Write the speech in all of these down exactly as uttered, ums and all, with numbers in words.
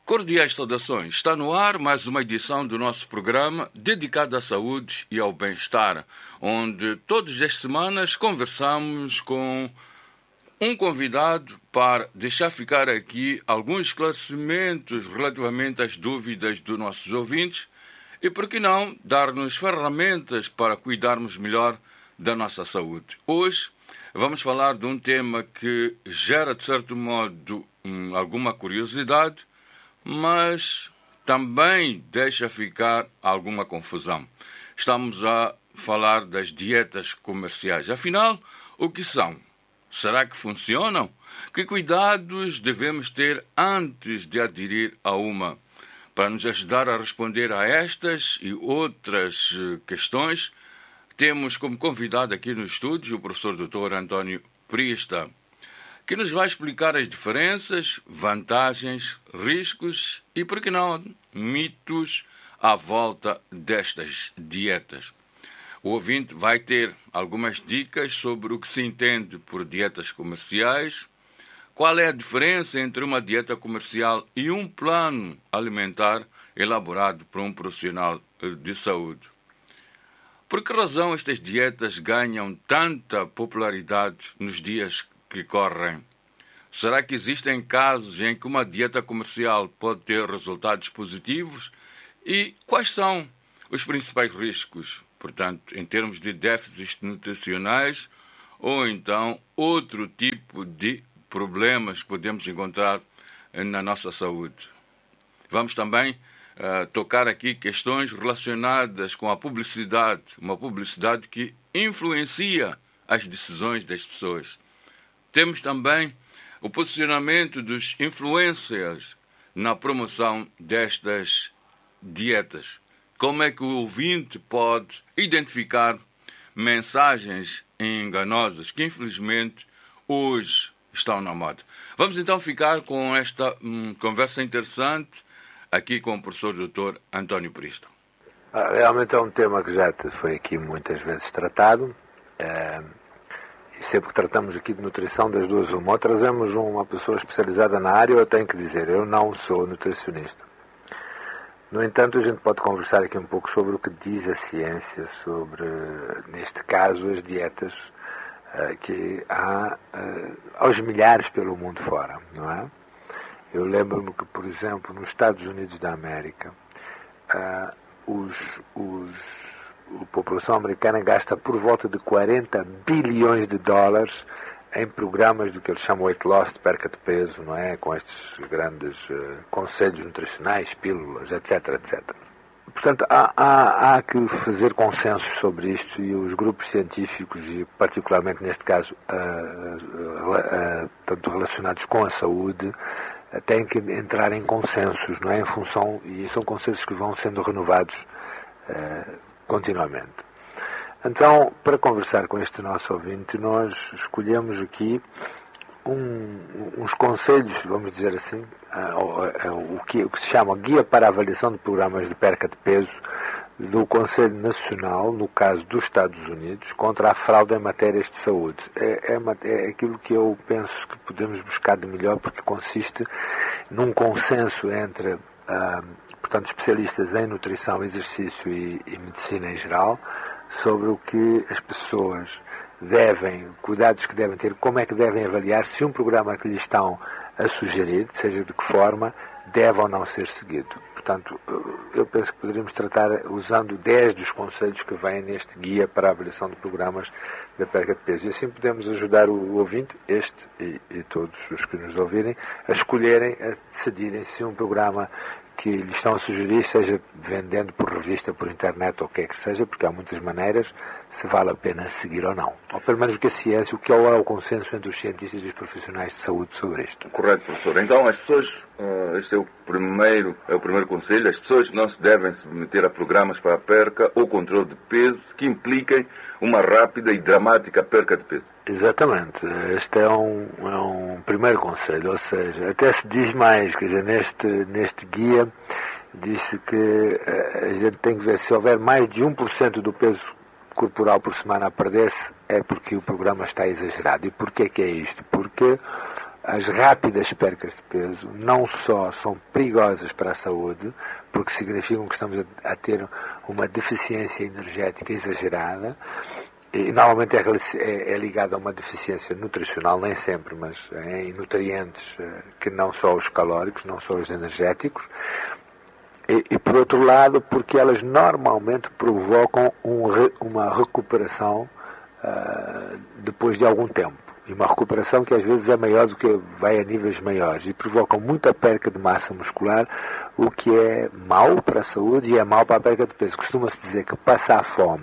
Cordiais saudações. Está no ar mais uma edição do nosso programa dedicado à saúde e ao bem-estar, onde todas as semanas conversamos com um convidado para deixar ficar aqui alguns esclarecimentos relativamente às dúvidas dos nossos ouvintes e, por que não, dar-nos ferramentas para cuidarmos melhor da nossa saúde. Hoje vamos falar de um tema que gera, de certo modo, alguma curiosidade, mas também deixa ficar alguma confusão. Estamos a falar das dietas comerciais. Afinal, o que são? Será que funcionam? Que cuidados devemos ter antes de aderir a uma? Para nos ajudar a responder a estas e outras questões, temos como convidado aqui no estúdio o professor doutor António Prista, que nos vai explicar as diferenças, vantagens, riscos e, por que não, mitos à volta destas dietas. O ouvinte vai ter algumas dicas sobre o que se entende por dietas comerciais, qual é a diferença entre uma dieta comercial e um plano alimentar elaborado por um profissional de saúde. Por que razão estas dietas ganham tanta popularidade nos dias que correm? Será que existem casos em que uma dieta comercial pode ter resultados positivos? E quais são os principais riscos, portanto, em termos de déficits nutricionais ou então outro tipo de problemas que podemos encontrar na nossa saúde? Vamos também uh, tocar aqui questões relacionadas com a publicidade, uma publicidade que influencia as decisões das pessoas. Temos também o posicionamento dos influencers na promoção destas dietas. Como é que o ouvinte pode identificar mensagens enganosas que, infelizmente, hoje estão na moda? Vamos então ficar com esta hum, conversa interessante aqui com o professor doutor António Prista. Realmente é um tema que já foi aqui muitas vezes tratado. É... E sempre que tratamos aqui de nutrição, das duas uma, ou trazemos uma pessoa especializada na área, eu tenho que dizer, eu não sou nutricionista. No entanto, a gente pode conversar aqui um pouco sobre o que diz a ciência sobre, neste caso, as dietas uh, que há uh, aos milhares pelo mundo fora, não é? Eu lembro-me que, por exemplo, nos Estados Unidos da América, uh, os... os a população americana gasta por volta de quarenta bilhões de dólares em programas do que eles chamam weight loss, de perca de peso, não é? Com estes grandes uh, conselhos nutricionais, pílulas, etc, etcétera. Portanto, há, há, há que fazer consensos sobre isto e os grupos científicos, e particularmente neste caso, uh, uh, uh, tanto relacionados com a saúde, uh, têm que entrar em consensos, não é? Em função, e são consensos que vão sendo renovados uh, continuamente. Então, para conversar com este nosso ouvinte, nós escolhemos aqui um, uns conselhos, vamos dizer assim, uh, uh, o, que, o que se chama Guia para a Avaliação de Programas de Perca de Peso do Conselho Nacional, no caso dos Estados Unidos, contra a fraude em matérias de saúde. É, é, é aquilo que eu penso que podemos buscar de melhor, porque consiste num consenso entre uh, portanto, especialistas em nutrição, exercício e, e medicina em geral, sobre o que as pessoas devem, cuidados que devem ter, como é que devem avaliar se um programa que lhes estão a sugerir, seja de que forma, deve ou não ser seguido. Portanto, eu penso que poderíamos tratar usando dez dos conselhos que vêm neste guia para a avaliação de programas da perca de peso. E assim podemos ajudar o ouvinte, este e, e todos os que nos ouvirem, a escolherem, a decidirem se um programa que lhes estão a sugerir, seja vendendo por revista, por internet ou o que é que seja, porque há muitas maneiras, se vale a pena seguir ou não. Ou pelo menos o que a ciência, o que é o consenso entre os cientistas e os profissionais de saúde sobre isto. Correto, professor. Então, as pessoas, este é o primeiro, é o primeiro conselho, as pessoas não se devem submeter a programas para a perca ou controle de peso que impliquem uma rápida e dramática perca de peso. Exatamente. Este é um, é um primeiro conselho, ou seja, até se diz mais, quer dizer, neste, neste guia disse que a gente tem que ver se houver mais de um por cento do peso corporal por semana a perder-se, é porque o programa está exagerado. E porquê que é isto? Porque as rápidas percas de peso não só são perigosas para a saúde, porque significam que estamos a, a ter uma deficiência energética exagerada, e normalmente é, é, é ligada a uma deficiência nutricional, nem sempre, mas em nutrientes que não só os calóricos, não só os energéticos, e, e por outro lado, porque elas normalmente provocam um, uma recuperação uh, depois de algum tempo. E uma recuperação que às vezes é maior do que vai a níveis maiores e provocam muita perca de massa muscular, o que é mau para a saúde e é mau para a perca de peso. Costuma-se dizer que passar fome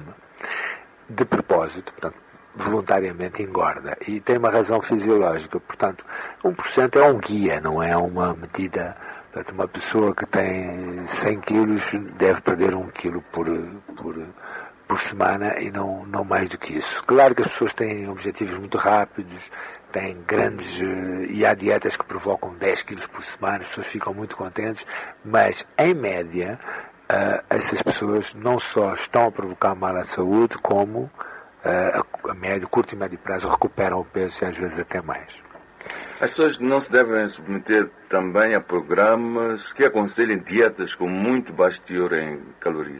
de propósito, portanto, voluntariamente engorda. E tem uma razão fisiológica. Portanto, um por cento é um guia, não é uma medida. Portanto, uma pessoa que tem cem quilos deve perder um quilo por... por por semana e não, não mais do que isso. Claro que as pessoas têm objetivos muito rápidos, têm grandes... e há dietas que provocam dez quilos por semana, as pessoas ficam muito contentes, mas, em média, uh, essas pessoas não só estão a provocar mal à saúde, como uh, a médio, curto e médio prazo recuperam o peso e às vezes até mais. As pessoas não se devem submeter também a programas que aconselhem dietas com muito baixo teor em calorias?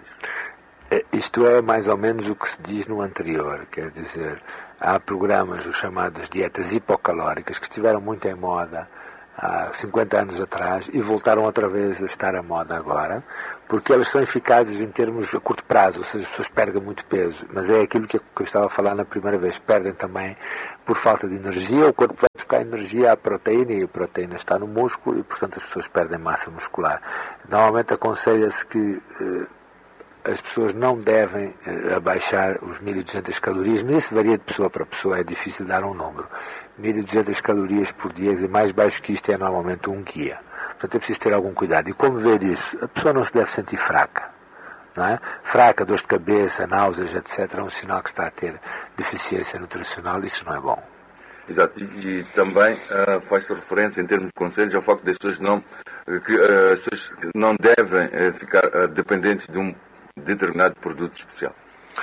Isto é mais ou menos o que se diz no anterior, quer dizer, há programas, os chamados dietas hipocalóricas, que estiveram muito em moda há cinquenta anos atrás e voltaram outra vez a estar à moda agora, porque elas são eficazes em termos a curto prazo, ou seja, as pessoas perdem muito peso, mas é aquilo que eu estava a falar na primeira vez, perdem também por falta de energia, o corpo vai buscar energia à proteína e a proteína está no músculo e, portanto, as pessoas perdem massa muscular. Normalmente aconselha-se que eh, as pessoas não devem uh, abaixar os mil e duzentas calorias, mas isso varia de pessoa para pessoa, é difícil dar um número. mil e duzentas calorias por dia, e mais baixo que isto é normalmente um guia. Portanto, é preciso ter algum cuidado. E como ver isso? A pessoa não se deve sentir fraca. Não é? Fraca, dor de cabeça, náuseas, etcétera, é um sinal que está a ter deficiência nutricional, isso não é bom. Exato, e, e também uh, faz-se referência em termos de conselhos ao facto das pessoas não, que, uh, as pessoas não devem uh, ficar uh, dependentes de um determinado produto especial.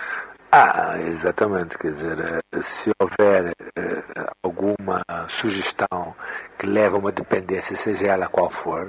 Ah, exatamente, quer dizer, se houver eh, alguma sugestão que leva a uma dependência, seja ela qual for,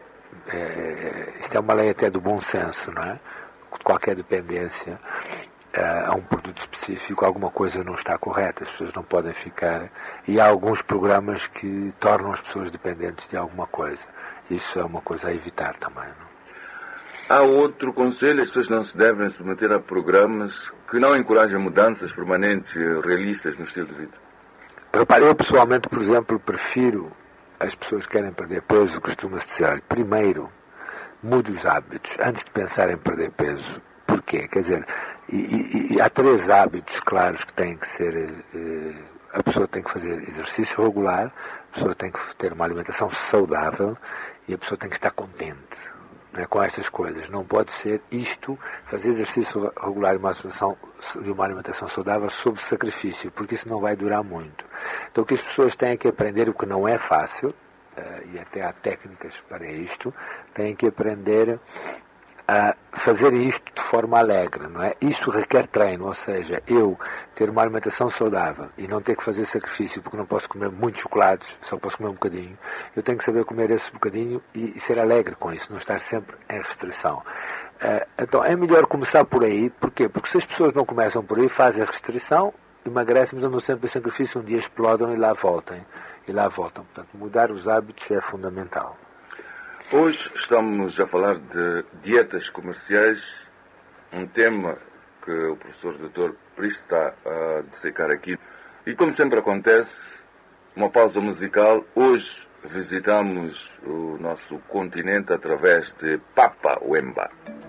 eh, isto é uma lei até do bom senso, não é? Qualquer dependência eh, a um produto específico, alguma coisa não está correta, as pessoas não podem ficar, e há alguns programas que tornam as pessoas dependentes de alguma coisa. Isso é uma coisa a evitar também, não? Há outro conselho, as pessoas não se devem submeter a programas que não encorajem mudanças permanentes e realistas no estilo de vida. Repare, eu pessoalmente, por exemplo, prefiro as pessoas que querem perder peso, costuma-se dizer, olha, primeiro mude os hábitos, antes de pensar em perder peso. Porquê? Quer dizer, e, e, e há três hábitos claros que têm que ser, eh, a pessoa tem que fazer exercício regular, a pessoa tem que ter uma alimentação saudável e a pessoa tem que estar contente. Né, com estas coisas. Não pode ser isto, fazer exercício regular e uma alimentação, e uma alimentação saudável sob sacrifício, porque isso não vai durar muito. Então o que as pessoas têm que aprender, o que não é fácil, uh, e até há técnicas para isto, têm que aprender a fazer isto de forma alegre, não é? Isso requer treino, ou seja, eu ter uma alimentação saudável e não ter que fazer sacrifício porque não posso comer muitos chocolates, só posso comer um bocadinho, eu tenho que saber comer esse bocadinho e, e ser alegre com isso, não estar sempre em restrição. Uh, então é melhor começar por aí, porquê? Porque se as pessoas não começam por aí, fazem restrição, emagrecem, mas andam sempre em sacrifício, um dia explodam e lá voltem, e lá voltam. Portanto, mudar os hábitos é fundamental. Hoje estamos a falar de dietas comerciais, um tema que o professor doutor Pristo está a dissecar aqui. E como sempre acontece, uma pausa musical. Hoje visitamos o nosso continente através de Papa Wemba.